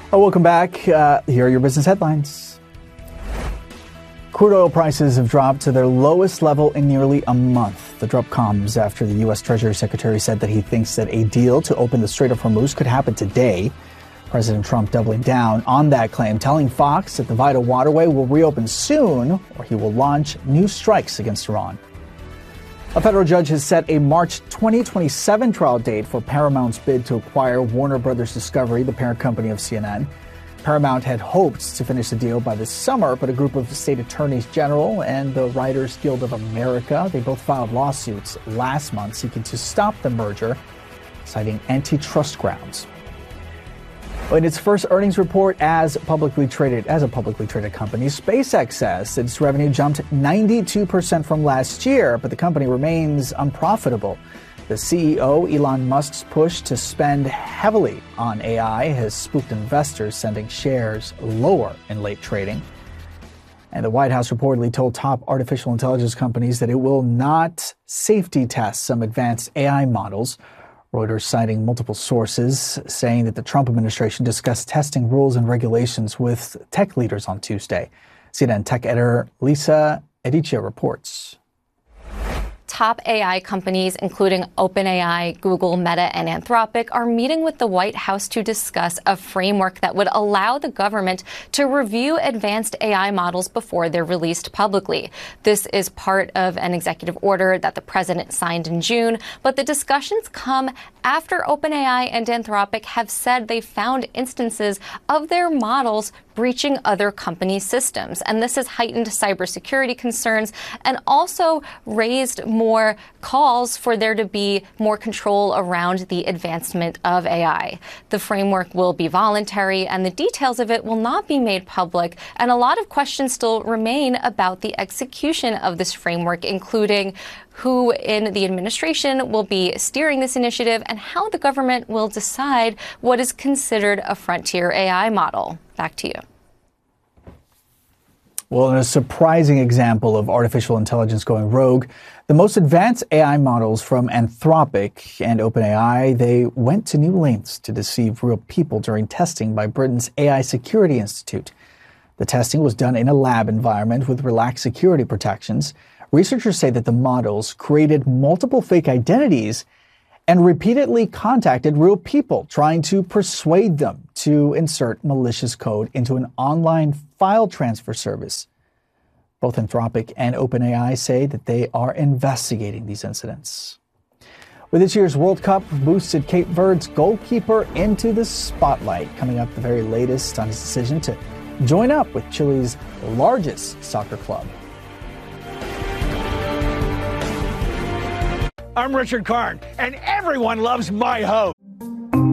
Welcome back. Here are your business headlines. Crude oil prices have dropped to their lowest level in nearly a month. The drop comes after the U.S. Treasury Secretary said that he thinks that a deal to open the Strait of Hormuz could happen today. President Trump doubling down on that claim, telling Fox that the vital waterway will reopen soon or he will launch new strikes against Iran. A federal judge has set a March 2027 trial date for Paramount's bid to acquire Warner Brothers Discovery, the parent company of CNN. Paramount had hoped to finish the deal by this summer, but a group of state attorneys general and the Writers Guild of America, they both filed lawsuits last month seeking to stop the merger, citing antitrust grounds. In its first earnings report as a publicly traded company, SpaceX says that its revenue jumped 92% from last year, but the company remains unprofitable. The CEO, Elon Musk's push to spend heavily on AI has spooked investors, sending shares lower in late trading. And the White House reportedly told top artificial intelligence companies that it will not safety test some advanced AI models. Reuters citing multiple sources saying that the Trump administration discussed testing rules and regulations with tech leaders on Tuesday. CNN tech editor Lisa Edicia reports. Top AI companies, including OpenAI, Google, Meta, and Anthropic, are meeting with the White House to discuss a framework that would allow the government to review advanced AI models before they're released publicly. This is part of an executive order that the president signed in June, but the discussions come after OpenAI and Anthropic have said they found instances of their models breaching other companies' systems. And this has heightened cybersecurity concerns and also raised more calls for there to be more control around the advancement of AI. The framework will be voluntary and the details of it will not be made public. And a lot of questions still remain about the execution of this framework, including who in the administration will be steering this initiative and how the government will decide what is considered a frontier AI model. Back to you. Well, in a surprising example of artificial intelligence going rogue, the most advanced AI models from Anthropic and OpenAI, they went to new lengths to deceive real people during testing by Britain's AI Security Institute. The testing was done in a lab environment with relaxed security protections. Researchers say that the models created multiple fake identities and repeatedly contacted real people, trying to persuade them to insert malicious code into an online file transfer service. Both Anthropic and OpenAI say that they are investigating these incidents. With this year's World Cup boosted Cape Verde's goalkeeper into the spotlight, coming up the very latest on his decision to join up with Chile's largest soccer club. I'm Richard Karn, and everyone loves my host.